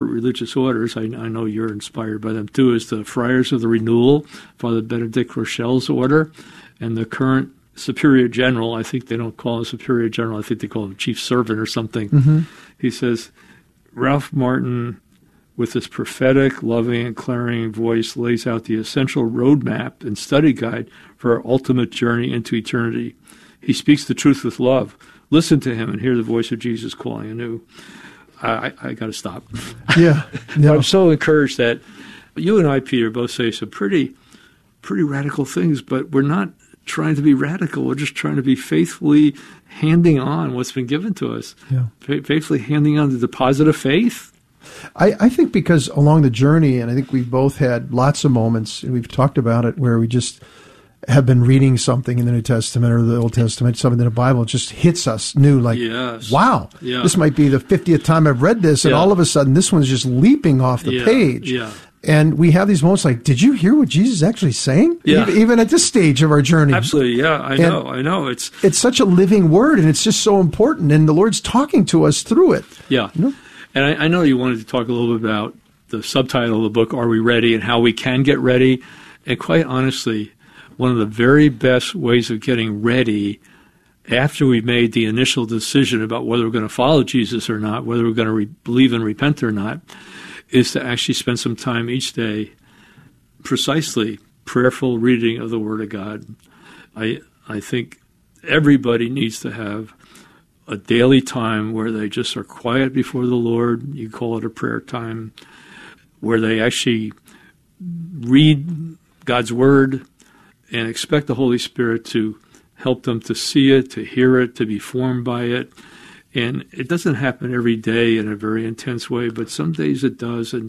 religious orders, I know you're inspired by them too, is the Friars of the Renewal, Father Benedict Rochelle's order, and the current Superior General. I think they don't call him Superior General. I think they call him Chief Servant or something. Mm-hmm. He says, Ralph Martin, with his prophetic, loving, and clarion voice, lays out the essential roadmap and study guide for our ultimate journey into eternity. He speaks the truth with love. Listen to him and hear the voice of Jesus calling anew. I got to stop. Yeah. No. I'm so encouraged that you and I, Peter, both say some pretty radical things, but we're not trying to be radical. We're just trying to be faithfully handing on what's been given to us. Yeah. Faithfully handing on the deposit of faith. I think because along the journey, and I think we've both had lots of moments, and we've talked about it, where we just have been reading something in the New Testament or the Old Testament, something in the Bible, it just hits us new, like, yes. Wow, this might be the 50th time I've read this, and all of a sudden this one's just leaping off the page. Yeah. And we have these moments like, did you hear what Jesus is actually saying? Yeah. Even at this stage of our journey. Absolutely, yeah, I know. It's such a living word, and it's just so important, and the Lord's talking to us through it. Yeah. You know? And I know you wanted to talk a little bit about the subtitle of the book, Are We Ready, and how we can get ready. And quite honestly, one of the very best ways of getting ready after we've made the initial decision about whether we're going to follow Jesus or not, whether we're going to believe and repent or not, is to actually spend some time each day precisely prayerful reading of the Word of God. I think everybody needs to have a daily time where they just are quiet before the Lord. You call it a prayer time, where they actually read God's Word and expect the Holy Spirit to help them to see it, to hear it, to be formed by it. And it doesn't happen every day in a very intense way, but some days it does. And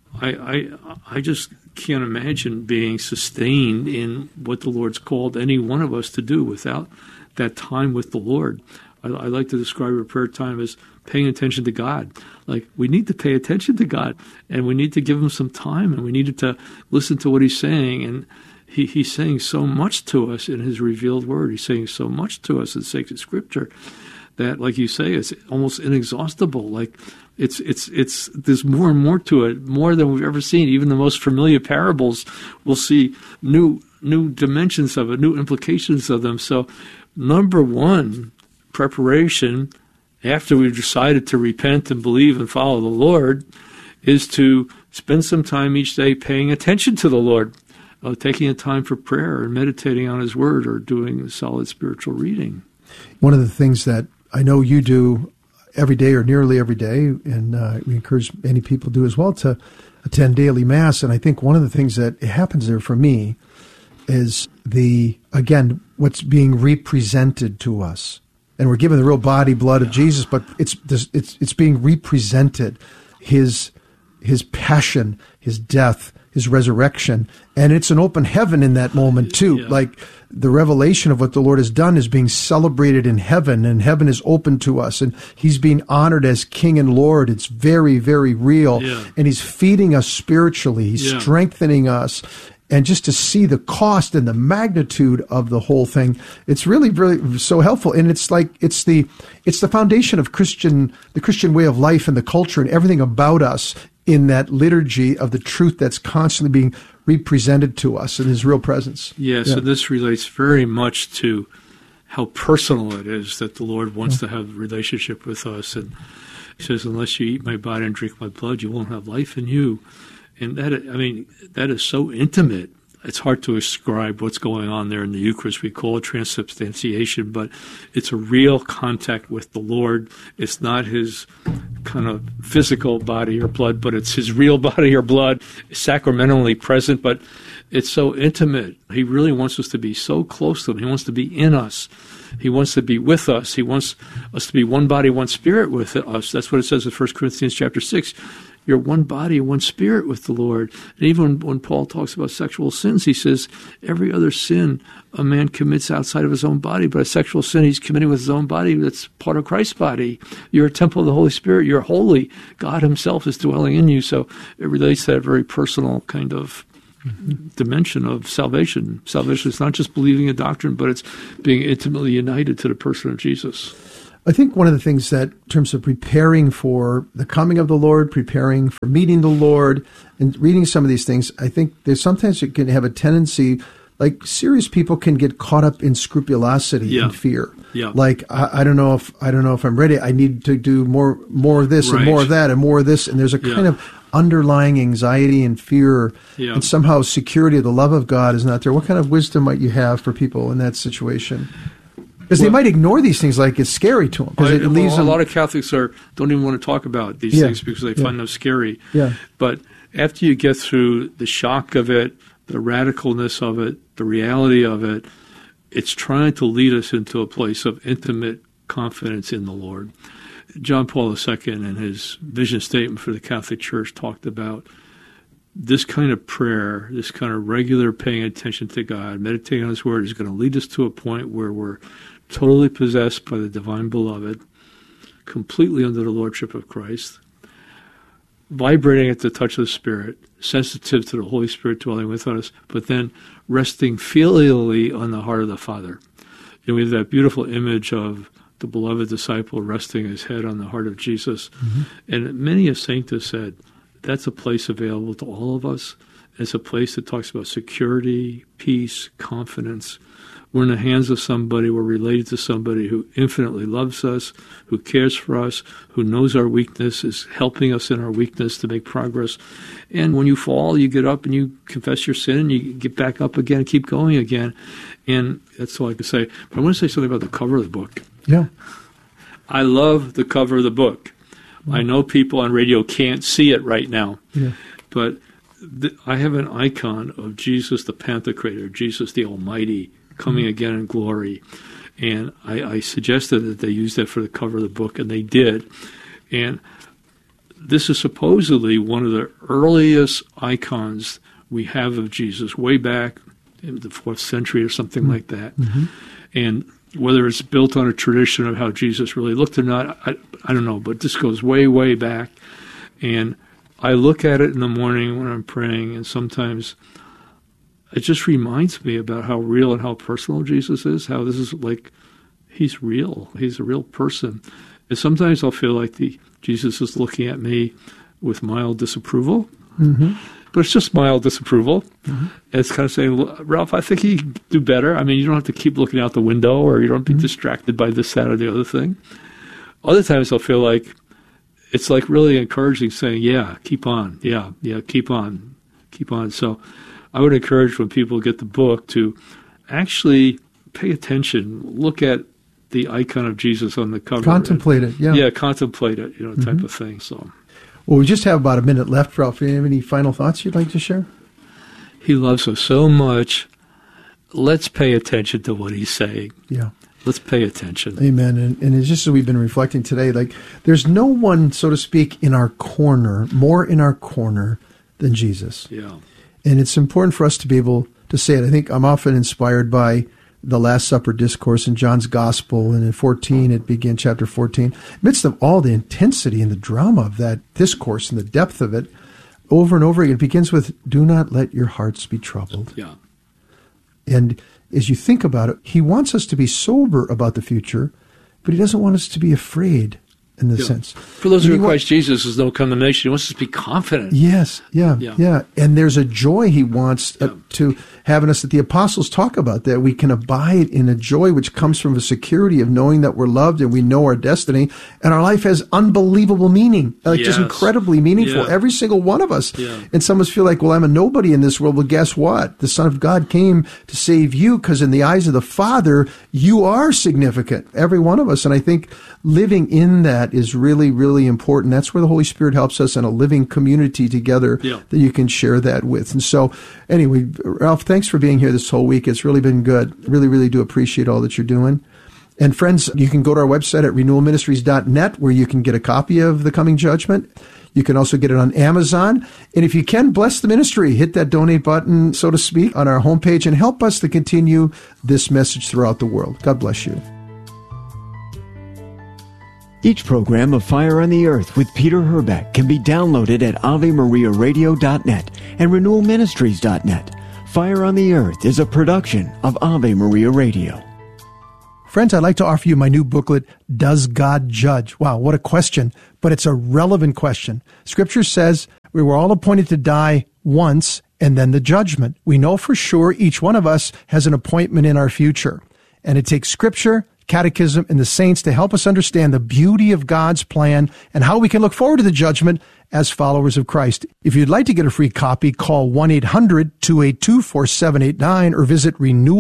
I just can't imagine being sustained in what the Lord's called any one of us to do without that time with the Lord. I like to describe a prayer time as paying attention to God. Like, we need to pay attention to God, and we need to give him some time, and we need to listen to what he's saying. And he's saying so much to us in his revealed word. He's saying so much to us in sacred scripture that, like you say, it's almost inexhaustible. Like, it's there's more and more to it, more than we've ever seen. Even the most familiar parables, we'll see new dimensions of it, new implications of them. So, number one, preparation after we've decided to repent and believe and follow the Lord is to spend some time each day paying attention to the Lord, taking a time for prayer and meditating on his word or doing solid spiritual reading. One of the things that I know you do every day or nearly every day, and we encourage many people to do as well, to attend daily Mass. And I think one of the things that happens there for me is what's being represented to us. And we're given the real body, blood of Jesus, but it's being represented, his passion, his death, his resurrection, and it's an open heaven in that moment too. Yeah. Like, the revelation of what the Lord has done is being celebrated in heaven, and heaven is open to us, and he's being honored as King and Lord. It's very, very real, and he's feeding us spiritually. He's strengthening us. And just to see the cost and the magnitude of the whole thing, it's really, really so helpful. And it's like it's the foundation of the Christian way of life and the culture and everything about us in that liturgy of the truth that's constantly being represented to us in his real presence. Yes, and this relates very much to how personal it is that the Lord wants to have a relationship with us. And he says, unless you eat my body and drink my blood, you won't have life in you. And that is so intimate. It's hard to describe what's going on there in the Eucharist. We call it transubstantiation, but it's a real contact with the Lord. It's not his kind of physical body or blood, but it's his real body or blood, sacramentally present, but it's so intimate. He really wants us to be so close to him. He wants to be in us. He wants to be with us. He wants us to be one body, one spirit with us. That's what it says in 1 Corinthians chapter 6. You're one body, one spirit with the Lord. And even when Paul talks about sexual sins, he says every other sin a man commits outside of his own body, but a sexual sin he's committing with his own body that's part of Christ's body. You're a temple of the Holy Spirit. You're holy. God himself is dwelling in you. So it relates to that very personal kind of dimension of salvation. Salvation is not just believing a doctrine, but it's being intimately united to the person of Jesus. I think one of the things that, in terms of preparing for the coming of the Lord, preparing for meeting the Lord, and reading some of these things, I think there's sometimes it can have a tendency, like serious people can get caught up in scrupulosity and fear. Yeah. Like I don't know if I'm ready. I need to do more of this and more of that and more of this, and there's a kind of underlying anxiety and fear, and somehow security of the love of God is not there. What kind of wisdom might you have for people in that situation? Because they might ignore these things like it's scary to them. Because it leaves them. A lot of Catholics don't even want to talk about these things because they find them scary. Yeah. But after you get through the shock of it, the radicalness of it, the reality of it, it's trying to lead us into a place of intimate confidence in the Lord. John Paul II, in his vision statement for the Catholic Church, talked about this kind of prayer, this kind of regular paying attention to God, meditating on His Word is going to lead us to a point where we're totally possessed by the divine beloved, completely under the lordship of Christ, vibrating at the touch of the Spirit, sensitive to the Holy Spirit dwelling within us, but then resting filially on the heart of the Father. And we have that beautiful image of the beloved disciple resting his head on the heart of Jesus. Mm-hmm. And many a saint has said, that's a place available to all of us. It's a place that talks about security, peace, confidence. We're in the hands of somebody. We're related to somebody who infinitely loves us, who cares for us, who knows our weakness, is helping us in our weakness to make progress. And when you fall, you get up and you confess your sin, and you get back up again, keep going again. And that's all I can say. But I want to say something about the cover of the book. Yeah. I love the cover of the book. Mm-hmm. I know people on radio can't see it right now, but I have an icon of Jesus the Pantocrator, Jesus the Almighty, coming again in glory. And I suggested that they use that for the cover of the book, and they did. And this is supposedly one of the earliest icons we have of Jesus, way back in the 4th century or something like that. Mm-hmm. And whether it's built on a tradition of how Jesus really looked or not, I don't know, but this goes way, way back. And I look at it in the morning when I'm praying, and sometimes it just reminds me about how real and how personal Jesus is, how this is like, he's real. He's a real person. And sometimes I'll feel like Jesus is looking at me with mild disapproval. Mm-hmm. But it's just mild disapproval. Mm-hmm. And it's kind of saying, Ralph, I think you can do better. I mean, you don't have to keep looking out the window, or you don't be distracted by this, that, or the other thing. Other times I'll feel like it's like really encouraging, saying, yeah, keep on. Yeah, keep on. Keep on. So I would encourage when people get the book to actually pay attention, look at the icon of Jesus on the cover. Contemplate it, yeah. Yeah, contemplate it, type of thing. So. Well, we just have about a minute left, Ralph. Do you have any final thoughts you'd like to share? He loves us so much. Let's pay attention to what he's saying. Yeah. Let's pay attention. Amen. And it's just as we've been reflecting today, like there's no one, so to speak, in our corner, more in our corner than Jesus. Yeah. And it's important for us to be able to say it. I think I'm often inspired by the Last Supper discourse in John's Gospel, and in 14, it began chapter 14. Amidst of all the intensity and the drama of that discourse and the depth of it, over and over again, it begins with, do not let your hearts be troubled. Yeah. And as you think about it, he wants us to be sober about the future, but he doesn't want us to be afraid in this sense. For those who are in Christ Jesus, there's no condemnation. He wants us to be confident. Yes, yeah. And there's a joy he wants to have in us that the apostles talk about, that we can abide in a joy which comes from a security of knowing that we're loved and we know our destiny, and our life has unbelievable meaning, just incredibly meaningful, every single one of us. Yeah. And some of us feel like, well, I'm a nobody in this world. Well, guess what? The Son of God came to save you, because in the eyes of the Father, you are significant, every one of us. And I think living in that is really, really important. That's where the Holy Spirit helps us in a living community together that you can share that with. And so, anyway, Ralph, thanks for being here this whole week. It's really been good. Really, really do appreciate all that you're doing. And friends, you can go to our website at renewalministries.net, where you can get a copy of The Coming Judgment. You can also get it on Amazon. And if you can, bless the ministry. Hit that donate button, so to speak, on our homepage, and help us to continue this message throughout the world. God bless you. Each program of Fire on the Earth with Peter Herbeck can be downloaded at AveMariaRadio.net and RenewalMinistries.net. Fire on the Earth is a production of Ave Maria Radio. Friends, I'd like to offer you my new booklet, Does God Judge? Wow, what a question, but it's a relevant question. Scripture says we were all appointed to die once and then the judgment. We know for sure each one of us has an appointment in our future. And it takes Scripture, Catechism, and the saints to help us understand the beauty of God's plan and how we can look forward to the judgment as followers of Christ. If you'd like to get a free copy, call 1-800-282-4789 or visit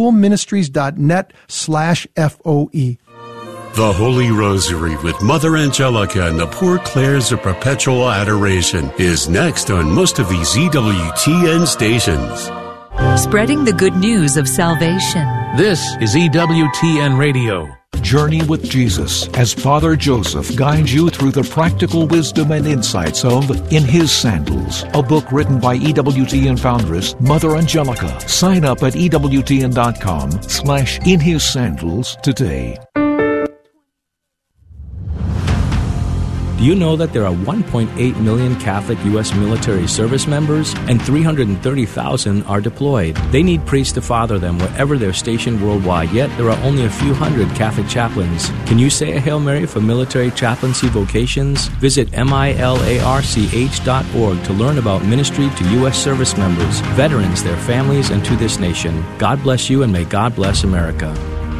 renewalministries.net/FOE. The Holy Rosary with Mother Angelica and the Poor Clares of Perpetual Adoration is next on most of these EWTN stations. Spreading the good news of salvation. This is EWTN Radio. Journey with Jesus as Father Joseph guides you through the practical wisdom and insights of In His Sandals, a book written by EWTN foundress Mother Angelica. Sign up at EWTN.com/InHisSandals today. Do you know that there are 1.8 million Catholic U.S. military service members and 330,000 are deployed? They need priests to father them wherever they're stationed worldwide, yet there are only a few hundred Catholic chaplains. Can you say a Hail Mary for military chaplaincy vocations? Visit milarch.org to learn about ministry to U.S. service members, veterans, their families, and to this nation. God bless you, and may God bless America.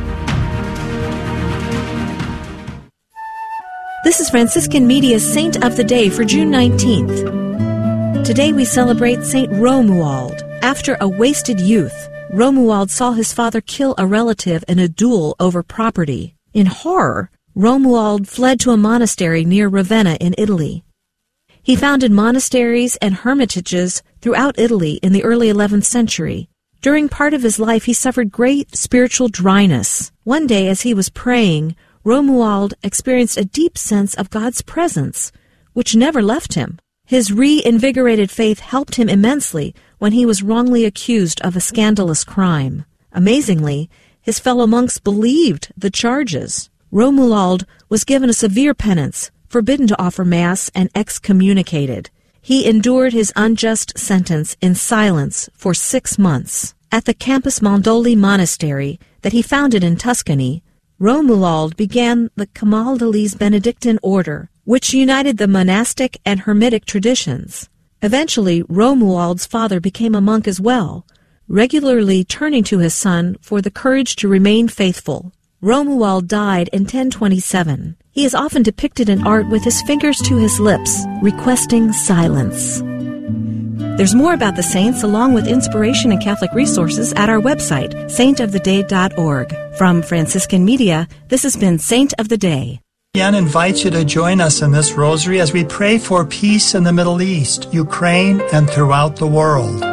This is Franciscan Media's Saint of the Day for June 19th. Today we celebrate Saint Romuald. After a wasted youth, Romuald saw his father kill a relative in a duel over property. In horror, Romuald fled to a monastery near Ravenna in Italy. He founded monasteries and hermitages throughout Italy in the early 11th century. During part of his life, he suffered great spiritual dryness. One day, as he was praying, Romuald experienced a deep sense of God's presence, which never left him. His reinvigorated faith helped him immensely when he was wrongly accused of a scandalous crime. Amazingly, his fellow monks believed the charges. Romuald was given a severe penance, forbidden to offer Mass, and excommunicated. He endured his unjust sentence in silence for 6 months. At the Campus Mondoli Monastery that he founded in Tuscany, Romuald began the Camaldolese Benedictine order, which united the monastic and hermitic traditions. Eventually, Romuald's father became a monk as well, regularly turning to his son for the courage to remain faithful. Romuald died in 1027. He is often depicted in art with his fingers to his lips, requesting silence. There's more about the saints along with inspiration and Catholic resources at our website, saintoftheday.org. From Franciscan Media, this has been Saint of the Day. Again, invite you to join us in this rosary as we pray for peace in the Middle East, Ukraine, and throughout the world.